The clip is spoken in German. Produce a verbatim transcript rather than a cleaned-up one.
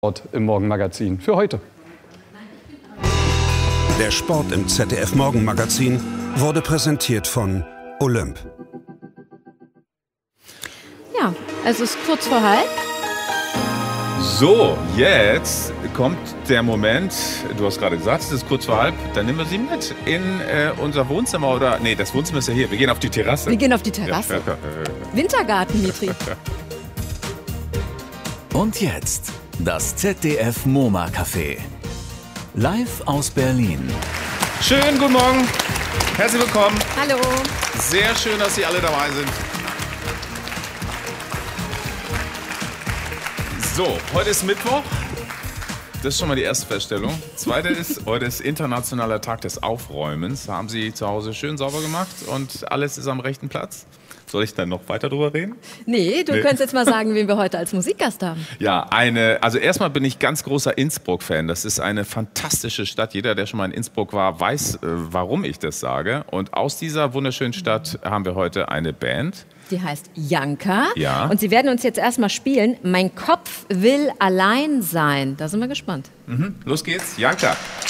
Sport im Morgenmagazin für heute. Der Sport im Z D F Morgenmagazin wurde präsentiert von Olymp. Ja, es ist kurz vor halb. So, jetzt kommt der Moment, du hast gerade gesagt, es ist kurz vor halb, dann nehmen wir sie mit in äh, unser Wohnzimmer oder, nee, das Wohnzimmer ist ja hier, wir gehen auf die Terrasse. Wir gehen auf die Terrasse. Ja, ja, ja, ja. Wintergarten, Mitri. Und jetzt das Z D F MoMA Café. Live aus Berlin. Schönen guten Morgen, herzlich willkommen. Hallo. Sehr schön, dass Sie alle dabei sind. So, heute ist Mittwoch. Das ist schon mal die erste Feststellung. Zweite ist, heute ist internationaler Tag des Aufräumens. Haben Sie zu Hause schön sauber gemacht und alles ist am rechten Platz? Soll ich dann noch weiter drüber reden? Nee, du Nee. könntest jetzt mal sagen, wen wir heute als Musikgast haben. Ja, eine, also erstmal bin ich ganz großer Innsbruck-Fan. Das ist eine fantastische Stadt. Jeder, der schon mal in Innsbruck war, weiß, äh, warum ich das sage. Und aus dieser wunderschönen Stadt haben wir heute eine Band. Die heißt Janka. Ja. Und sie werden uns jetzt erstmal spielen. Mein Kopf will allein sein. Da sind wir gespannt. Mhm. Los geht's, Janka.